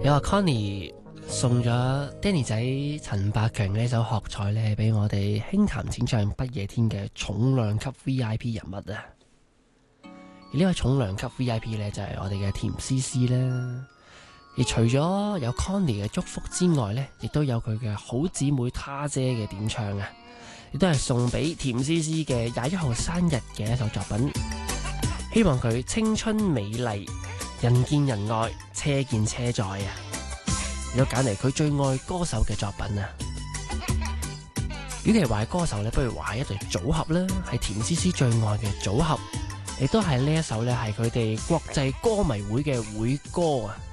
有阿 Connie 送咗 Danny 仔陳百強嘅呢首學彩咧，俾我哋輕談淺唱不夜天嘅重量級 VIP 人物啊！而呢位重量級 VIP 咧就係我哋嘅甜絲絲啦。而除咗有 Connie 嘅祝福之外咧，亦都有佢嘅好姊妹他姐嘅點唱啊！亦都係送俾甜絲絲嘅21號生日嘅一首作品，希望佢青春美麗，人見人愛，車見車載啊！亦都揀嚟佢最愛歌手嘅作品啊！與其話係歌手咧，不如話係一隊組合啦，係甜絲絲最愛嘅組合，亦都係呢一首咧係佢哋國際歌迷會嘅會歌啊！